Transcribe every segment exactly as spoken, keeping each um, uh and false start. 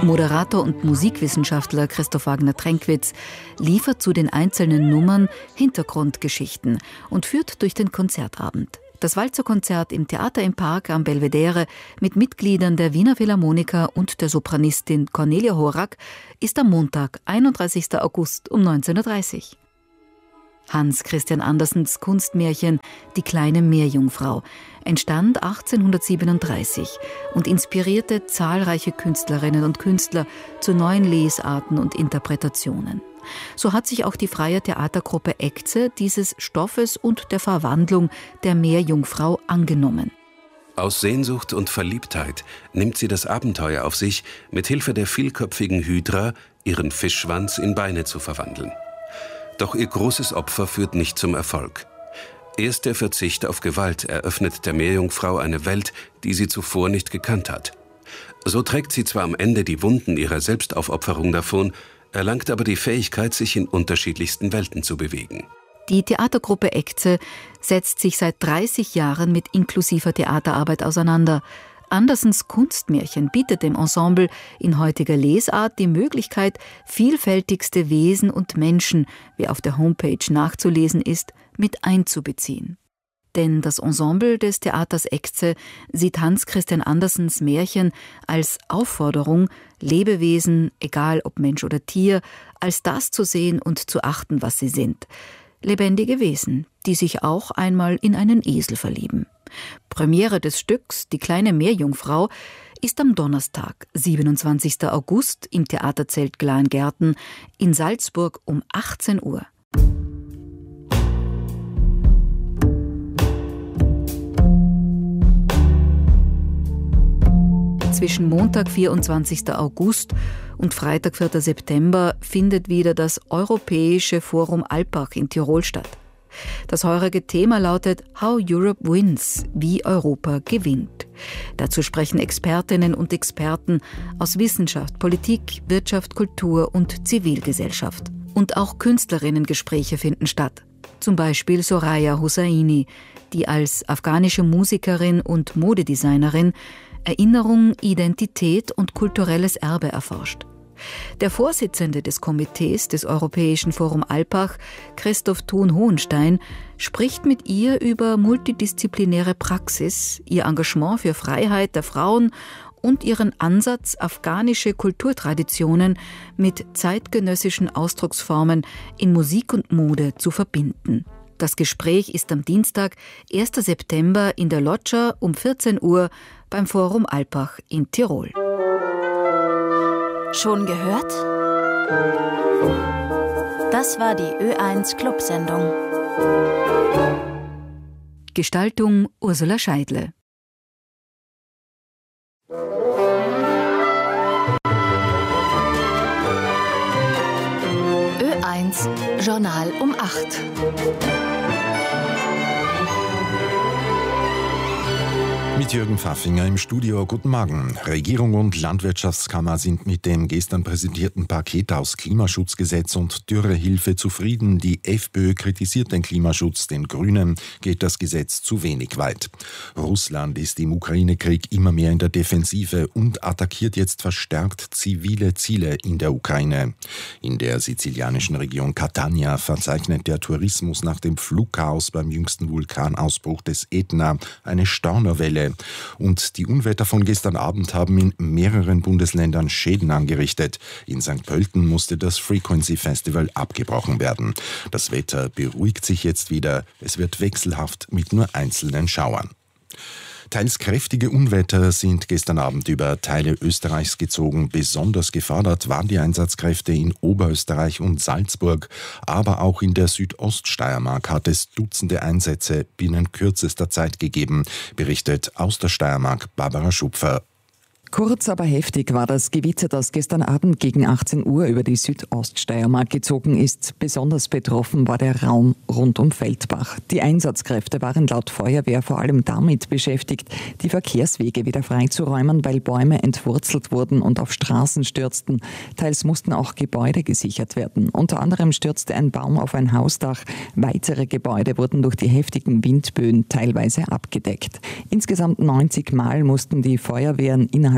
Moderator und Musikwissenschaftler Christoph Wagner-Tränkwitz liefert zu den einzelnen Nummern Hintergrundgeschichten und führt durch den Konzertabend. Das Walzerkonzert im Theater im Park am Belvedere mit Mitgliedern der Wiener Philharmoniker und der Sopranistin Cornelia Horak ist am Montag, einunddreißigsten August um neunzehn Uhr dreißig. Hans Christian Andersens Kunstmärchen Die kleine Meerjungfrau entstand achtzehnhundertsiebenunddreißig und inspirierte zahlreiche Künstlerinnen und Künstler zu neuen Lesarten und Interpretationen. So hat sich auch die freie Theatergruppe Ecce dieses Stoffes und der Verwandlung der Meerjungfrau angenommen. Aus Sehnsucht und Verliebtheit nimmt sie das Abenteuer auf sich, mit Hilfe der vielköpfigen Hydra ihren Fischschwanz in Beine zu verwandeln. Doch ihr großes Opfer führt nicht zum Erfolg. Erst der Verzicht auf Gewalt eröffnet der Meerjungfrau eine Welt, die sie zuvor nicht gekannt hat. So trägt sie zwar am Ende die Wunden ihrer Selbstaufopferung davon, erlangt aber die Fähigkeit, sich in unterschiedlichsten Welten zu bewegen. Die Theatergruppe Ecce setzt sich seit dreißig Jahren mit inklusiver Theaterarbeit auseinander. Andersens Kunstmärchen bietet dem Ensemble in heutiger Lesart die Möglichkeit, vielfältigste Wesen und Menschen, wie auf der Homepage nachzulesen ist, mit einzubeziehen. Denn das Ensemble des Theaters Ecce sieht Hans Christian Andersens Märchen als Aufforderung, Lebewesen, egal ob Mensch oder Tier, als das zu sehen und zu achten, was sie sind. Lebendige Wesen, die sich auch einmal in einen Esel verlieben. Premiere des Stücks Die kleine Meerjungfrau ist am Donnerstag, siebenundzwanzigsten August im Theaterzelt Glahengärten in Salzburg um achtzehn Uhr. Zwischen Montag, vierundzwanzigsten August und Freitag, vierten September findet wieder das Europäische Forum Alpbach in Tirol statt. Das heurige Thema lautet How Europe Wins, wie Europa gewinnt. Dazu sprechen Expertinnen und Experten aus Wissenschaft, Politik, Wirtschaft, Kultur und Zivilgesellschaft. Und auch Künstlerinnengespräche finden statt. Zum Beispiel Soraya Hosseini, die als afghanische Musikerin und Modedesignerin Erinnerung, Identität und kulturelles Erbe erforscht. Der Vorsitzende des Komitees des Europäischen Forum Alpbach, Christoph Thun-Hohenstein, spricht mit ihr über multidisziplinäre Praxis, ihr Engagement für Freiheit der Frauen und ihren Ansatz, afghanische Kulturtraditionen mit zeitgenössischen Ausdrucksformen in Musik und Mode zu verbinden. Das Gespräch ist am Dienstag, ersten September in der Loggia um vierzehn Uhr beim Forum Alpbach in Tirol. Schon gehört? Das war die Ö eins Clubsendung. Gestaltung Ursula Scheidle. Ö eins Journal um acht. Mit Jürgen Pfaffinger im Studio. Guten Morgen. Regierung und Landwirtschaftskammer sind mit dem gestern präsentierten Paket aus Klimaschutzgesetz und Dürrehilfe zufrieden. Die FPÖ kritisiert den Klimaschutz, den Grünen geht das Gesetz zu wenig weit. Russland ist im Ukraine-Krieg immer mehr in der Defensive und attackiert jetzt verstärkt zivile Ziele in der Ukraine. In der sizilianischen Region Catania verzeichnet der Tourismus nach dem Flugchaos beim jüngsten Vulkanausbruch des Ätna eine Staunerwelle. Und die Unwetter von gestern Abend haben in mehreren Bundesländern Schäden angerichtet. In Sankt Pölten musste das Frequency Festival abgebrochen werden. Das Wetter beruhigt sich jetzt wieder. Es wird wechselhaft mit nur einzelnen Schauern. Teils kräftige Unwetter sind gestern Abend über Teile Österreichs gezogen. Besonders gefordert waren die Einsatzkräfte in Oberösterreich und Salzburg. Aber auch in der Südoststeiermark hat es Dutzende Einsätze binnen kürzester Zeit gegeben, berichtet aus der Steiermark Barbara Schupfer. Kurz, aber heftig war das Gewitter, das gestern Abend gegen achtzehn Uhr über die Südoststeiermark gezogen ist. Besonders betroffen war der Raum rund um Feldbach. Die Einsatzkräfte waren laut Feuerwehr vor allem damit beschäftigt, die Verkehrswege wieder freizuräumen, weil Bäume entwurzelt wurden und auf Straßen stürzten. Teils mussten auch Gebäude gesichert werden. Unter anderem stürzte ein Baum auf ein Hausdach. Weitere Gebäude wurden durch die heftigen Windböen teilweise abgedeckt. Insgesamt neunzig Mal mussten die Feuerwehren innerhalb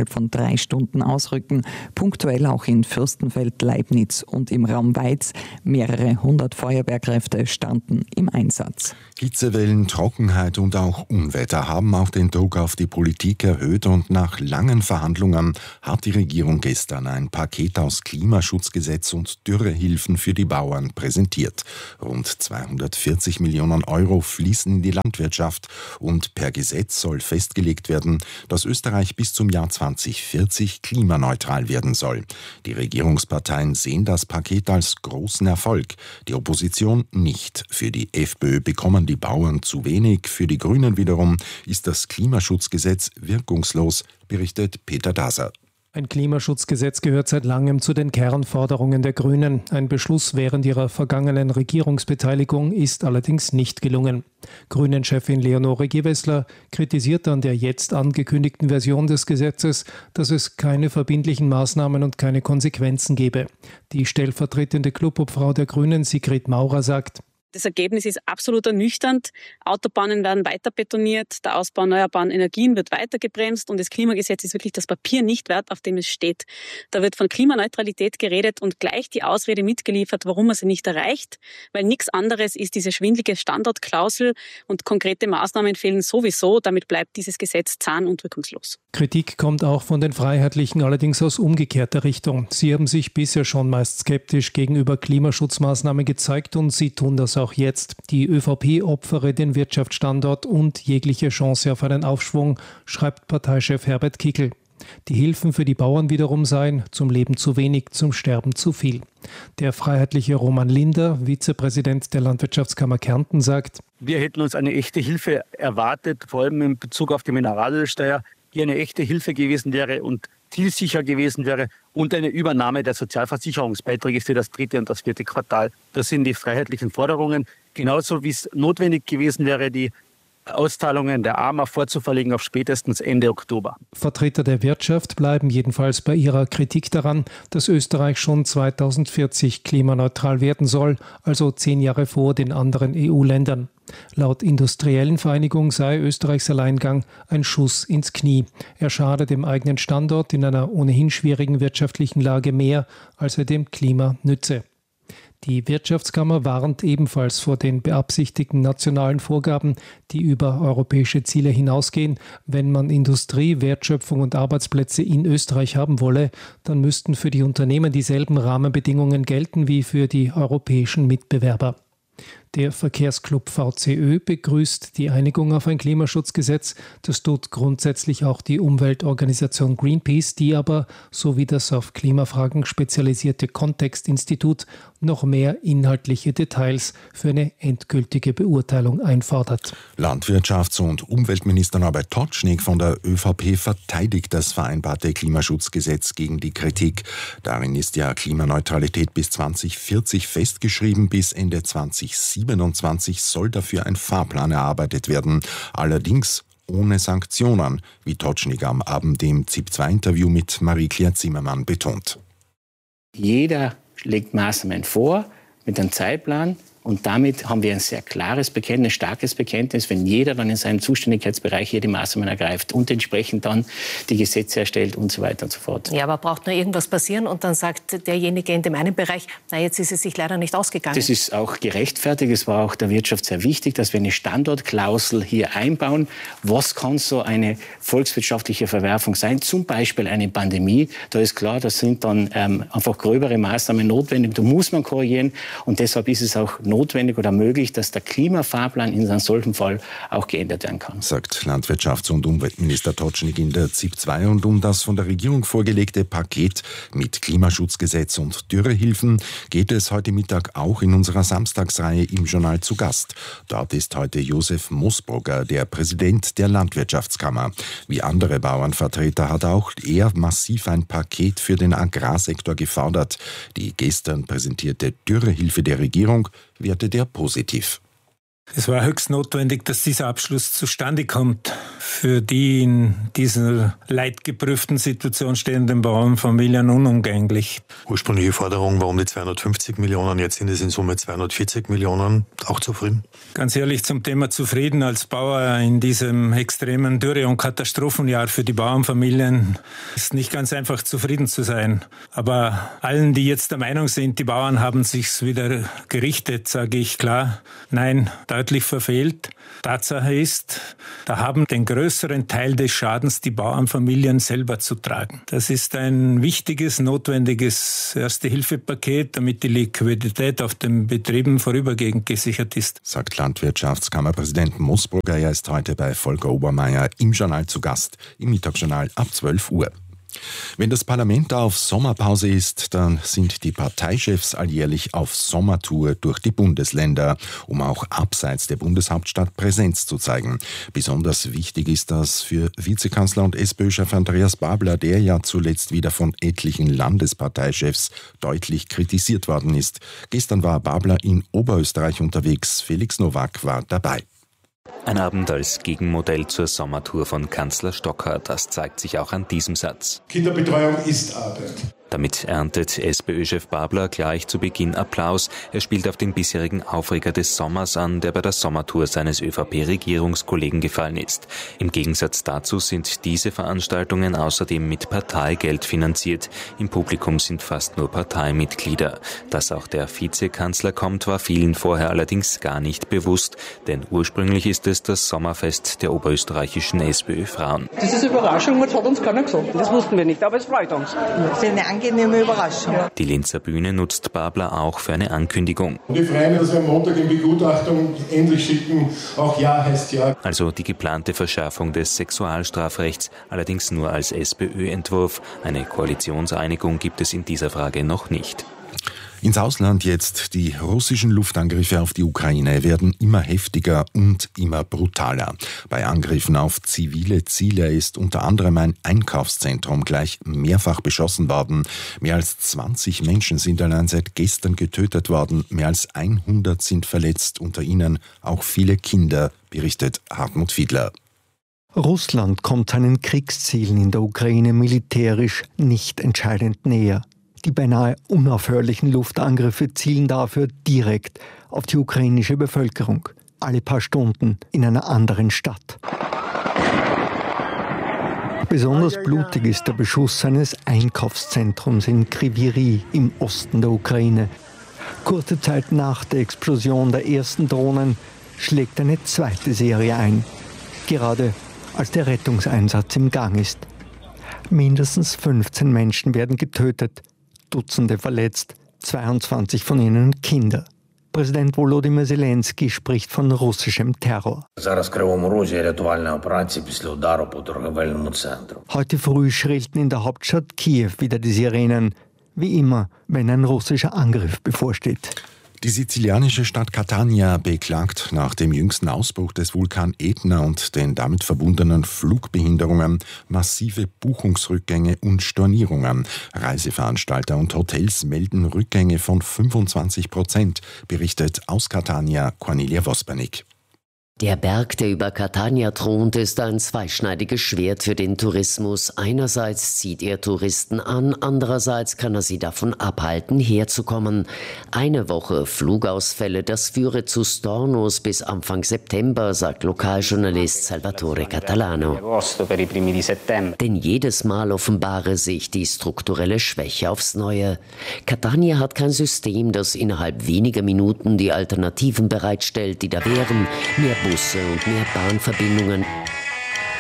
innerhalb von drei Stunden ausrücken. Punktuell auch in Fürstenfeld, Leibniz und im Raum Weiz. Mehrere hundert Feuerwehrkräfte standen im Einsatz. Hitzewellen, Trockenheit und auch Unwetter haben auch den Druck auf die Politik erhöht und nach langen Verhandlungen hat die Regierung gestern ein Paket aus Klimaschutzgesetz und Dürrehilfen für die Bauern präsentiert. Rund zweihundertvierzig Millionen Euro fließen in die Landwirtschaft und per Gesetz soll festgelegt werden, dass Österreich bis zum Jahr zweitausendvierzig klimaneutral werden soll. Die Regierungsparteien sehen das Paket als großen Erfolg, die Opposition nicht. Für die FPÖ bekommen die Bauern zu wenig, für die Grünen wiederum ist das Klimaschutzgesetz wirkungslos, berichtet Peter Daser. Ein Klimaschutzgesetz gehört seit langem zu den Kernforderungen der Grünen. Ein Beschluss während ihrer vergangenen Regierungsbeteiligung ist allerdings nicht gelungen. Grünen-Chefin Leonore Gewessler kritisiert an der jetzt angekündigten Version des Gesetzes, dass es keine verbindlichen Maßnahmen und keine Konsequenzen gebe. Die stellvertretende Clubobfrau der Grünen, Sigrid Maurer, sagt: Das Ergebnis ist absolut ernüchternd. Autobahnen werden weiter betoniert, der Ausbau erneuerbarer Energien wird weiter gebremst und das Klimagesetz ist wirklich das Papier nicht wert, auf dem es steht. Da wird von Klimaneutralität geredet und gleich die Ausrede mitgeliefert, warum man sie nicht erreicht, weil nichts anderes ist diese schwindelige Standortklausel und konkrete Maßnahmen fehlen sowieso. Damit bleibt dieses Gesetz zahn- und wirkungslos. Kritik kommt auch von den Freiheitlichen, allerdings aus umgekehrter Richtung. Sie haben sich bisher schon meist skeptisch gegenüber Klimaschutzmaßnahmen gezeigt und sie tun das auch jetzt. Die ÖVP opfere den Wirtschaftsstandort und jegliche Chance auf einen Aufschwung, schreibt Parteichef Herbert Kickl. Die Hilfen für die Bauern wiederum seien zum Leben zu wenig, zum Sterben zu viel. Der freiheitliche Roman Linder, Vizepräsident der Landwirtschaftskammer Kärnten, sagt: Wir hätten uns eine echte Hilfe erwartet, vor allem in Bezug auf die Mineralölsteuer, die eine echte Hilfe gewesen wäre und zielsicher gewesen wäre und eine Übernahme der Sozialversicherungsbeiträge für das dritte und das vierte Quartal. Das sind die freiheitlichen Forderungen. Genauso wie es notwendig gewesen wäre, die Auszahlungen der A M A vorzuverlegen auf spätestens Ende Oktober. Vertreter der Wirtschaft bleiben jedenfalls bei ihrer Kritik daran, dass Österreich schon zweitausendvierzig klimaneutral werden soll, also zehn Jahre vor den anderen E U-Ländern. Laut Industriellen Vereinigung sei Österreichs Alleingang ein Schuss ins Knie. Er schade dem eigenen Standort in einer ohnehin schwierigen wirtschaftlichen Lage mehr, als er dem Klima nütze. Die Wirtschaftskammer warnt ebenfalls vor den beabsichtigten nationalen Vorgaben, die über europäische Ziele hinausgehen. Wenn man Industrie, Wertschöpfung und Arbeitsplätze in Österreich haben wolle, dann müssten für die Unternehmen dieselben Rahmenbedingungen gelten wie für die europäischen Mitbewerber. Der Verkehrsclub V C Ö begrüßt die Einigung auf ein Klimaschutzgesetz. Das tut grundsätzlich auch die Umweltorganisation Greenpeace, die aber, so wie das auf Klimafragen spezialisierte Kontext-Institut, noch mehr inhaltliche Details für eine endgültige Beurteilung einfordert. Landwirtschafts- und Umweltminister Norbert Totschnig von der ÖVP verteidigt das vereinbarte Klimaschutzgesetz gegen die Kritik. Darin ist ja Klimaneutralität bis zweitausendvierzig festgeschrieben, bis Ende zweitausendsiebenundzwanzig soll dafür ein Fahrplan erarbeitet werden. Allerdings ohne Sanktionen, wie Totschnig am Abend im ZIP zwei Interview mit Marie-Claire Zimmermann betont. Jeder legt Maßnahmen vor mit einem Zeitplan und damit haben wir ein sehr klares Bekenntnis, starkes Bekenntnis, wenn jeder dann in seinem Zuständigkeitsbereich hier die Maßnahmen ergreift und entsprechend dann die Gesetze erstellt und so weiter und so fort. Ja, aber braucht nur irgendwas passieren und dann sagt derjenige in dem einen Bereich, na jetzt ist es sich leider nicht ausgegangen. Das ist auch gerechtfertigt. Es war auch der Wirtschaft sehr wichtig, dass wir eine Standortklausel hier einbauen. Was kann so eine volkswirtschaftliche Verwerfung sein? Zum Beispiel eine Pandemie. Da ist klar, das sind dann ähm, einfach gröbere Maßnahmen notwendig. Da muss man korrigieren und deshalb ist es auch notwendig, notwendig oder möglich, dass der Klimafahrplan in einem solchen Fall auch geändert werden kann. Sagt Landwirtschafts- und Umweltminister Totschnig in der ZIP zwei. Und um das von der Regierung vorgelegte Paket mit Klimaschutzgesetz und Dürrehilfen geht es heute Mittag auch in unserer Samstagsreihe im Journal zu Gast. Dort ist heute Josef Moosbrugger, der Präsident der Landwirtschaftskammer. Wie andere Bauernvertreter hat auch er massiv ein Paket für den Agrarsektor gefordert. Die gestern präsentierte Dürrehilfe der Regierung wertet er positiv. Es war höchst notwendig, dass dieser Abschluss zustande kommt. für die in dieser leidgeprüften Situation stehenden Bauernfamilien unumgänglich. Ursprüngliche Forderung war um die zweihundertfünfzig Millionen, jetzt sind es in Summe zweihundertvierzig Millionen. Auch zufrieden? Ganz ehrlich, zum Thema zufrieden als Bauer in diesem extremen Dürre- und Katastrophenjahr für die Bauernfamilien ist nicht ganz einfach zufrieden zu sein. Aber allen, die jetzt der Meinung sind, die Bauern haben sich's wieder gerichtet, sage ich klar, nein, deutlich verfehlt. Tatsache ist, da haben den größeren Teil des Schadens die Bauernfamilien selber zu tragen. Das ist ein wichtiges, notwendiges Erste-Hilfe-Paket, damit die Liquidität auf den Betrieben vorübergehend gesichert ist. Sagt Landwirtschaftskammerpräsident Moosbrugger. Er ist heute bei Volker Obermeier im Journal zu Gast, im Mittagsjournal ab zwölf Uhr. Wenn das Parlament auf Sommerpause ist, dann sind die Parteichefs alljährlich auf Sommertour durch die Bundesländer, um auch abseits der Bundeshauptstadt Präsenz zu zeigen. Besonders wichtig ist das für Vizekanzler und SPÖ-Chef Andreas Babler, der ja zuletzt wieder von etlichen Landesparteichefs deutlich kritisiert worden ist. Gestern war Babler in Oberösterreich unterwegs. Felix Nowak war dabei. Ein Abend als Gegenmodell zur Sommertour von Kanzler Stocker, das zeigt sich auch an diesem Satz. Kinderbetreuung ist Arbeit. Damit erntet SPÖ-Chef Babler gleich zu Beginn Applaus. Er spielt auf den bisherigen Aufreger des Sommers an, der bei der Sommertour seines ÖVP-Regierungskollegen gefallen ist. Im Gegensatz dazu sind diese Veranstaltungen außerdem mit Parteigeld finanziert. Im Publikum sind fast nur Parteimitglieder. Dass auch der Vizekanzler kommt, war vielen vorher allerdings gar nicht bewusst, denn ursprünglich ist es das Sommerfest der oberösterreichischen SPÖ-Frauen. Das ist eine Überraschung, das hat uns keiner gesagt. Das wussten wir nicht, aber es freut uns. Angenehme Überraschung. Die Linzer Bühne nutzt Babler auch für eine Ankündigung. Und ich freue mich, dass wir am Montag in Begutachtung endlich schicken, auch Ja heißt Ja. Also die geplante Verschärfung des Sexualstrafrechts, allerdings nur als SPÖ-Entwurf. Eine Koalitionseinigung gibt es in dieser Frage noch nicht. Ins Ausland jetzt. Die russischen Luftangriffe auf die Ukraine werden immer heftiger und immer brutaler. Bei Angriffen auf zivile Ziele ist unter anderem ein Einkaufszentrum gleich mehrfach beschossen worden. Mehr als zwanzig Menschen sind allein seit gestern getötet worden. Mehr als hundert sind verletzt, unter ihnen auch viele Kinder, berichtet Hartmut Fiedler. Russland kommt seinen Kriegszielen in der Ukraine militärisch nicht entscheidend näher. Die beinahe unaufhörlichen Luftangriffe zielen dafür direkt auf die ukrainische Bevölkerung. Alle paar Stunden in einer anderen Stadt. Besonders blutig ist der Beschuss eines Einkaufszentrums in Kryvyi im Osten der Ukraine. Kurze Zeit nach der Explosion der ersten Drohnen schlägt eine zweite Serie ein. Gerade als der Rettungseinsatz im Gang ist. Mindestens fünfzehn Menschen werden getötet. Dutzende verletzt, zweiundzwanzig von ihnen Kinder. Präsident Volodymyr Zelensky spricht von russischem Terror. Heute früh schrillten in der Hauptstadt Kiew wieder die Sirenen, wie immer, wenn ein russischer Angriff bevorsteht. Die sizilianische Stadt Catania beklagt nach dem jüngsten Ausbruch des Vulkan Ätna und den damit verbundenen Flugbehinderungen massive Buchungsrückgänge und Stornierungen. Reiseveranstalter und Hotels melden Rückgänge von fünfundzwanzig Prozent, berichtet aus Catania Cornelia Vospernik. Der Berg, der über Catania thront, ist ein zweischneidiges Schwert für den Tourismus. Einerseits zieht er Touristen an, andererseits kann er sie davon abhalten, herzukommen. Eine Woche Flugausfälle, das führe zu Stornos bis Anfang September, sagt Lokaljournalist Salvatore Catalano. Denn jedes Mal offenbare sich die strukturelle Schwäche aufs Neue. Catania hat kein System, das innerhalb weniger Minuten die Alternativen bereitstellt, die da wären. Mehr Busse und mehr Bahnverbindungen,